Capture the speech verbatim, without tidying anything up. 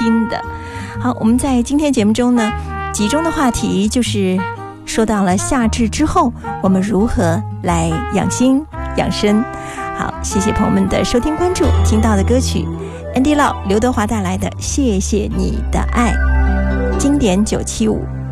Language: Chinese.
心的。好，我们在今天节目中呢，集中的话题就是说到了夏至之后我们如何来养心养身。好，谢谢朋友们的收听关注。听到的歌曲 Andy Lau 刘德华带来的谢谢你的爱，经典九七五。